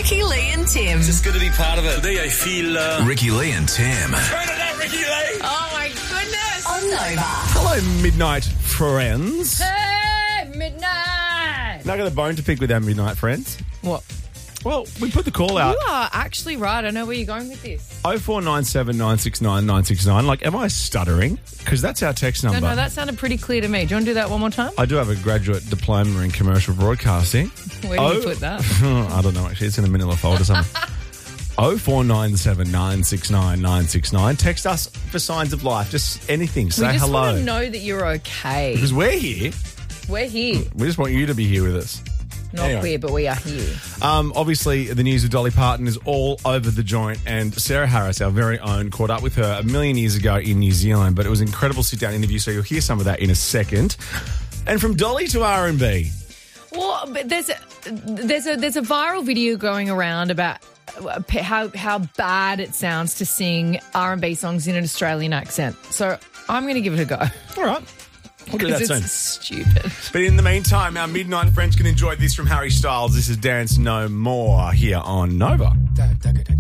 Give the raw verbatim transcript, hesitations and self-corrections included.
Ricky, Lee and Tim. Just good to be part of it. Today I feel... Uh... Ricky, Lee and Tim. Turn it up, Ricky, Lee! Oh, my goodness. On Nova. Hello, midnight friends. Hey, midnight. Now I got a bone to pick with our midnight friends. What? Well, we put the call out. You are actually right. I know where you're going with this. oh four nine seven, nine six nine, nine six nine. Like, am I stuttering? Because that's our text number. No, no, that sounded pretty clear to me. Do you want to do that one more time? I do have a graduate diploma in commercial broadcasting. Where do oh, you put that? I don't know, actually. It's in a manila folder somewhere. oh four nine seven, nine six nine, nine six nine. Text us for signs of life. Just anything. Say we just hello. want to know that you're okay. Because we're here. We're here. We just want you to be here with us. Not Anyway. queer, but we are here. Um, obviously, the news of Dolly Parton is all over the joint, and Sarah Harris, our very own, caught up with her a million years ago in New Zealand, but it was an incredible sit-down interview, so you'll hear some of that in a second. And from Dolly to R and B. Well, but there's a, there's a there's a viral video going around about how how bad it sounds to sing R and B songs in an Australian accent. So I'm going to give it a go. All right. We'll do that Because soon. it's stupid. But in the meantime, our midnight friends can enjoy this from Harry Styles. This is Dance No More here on Nova.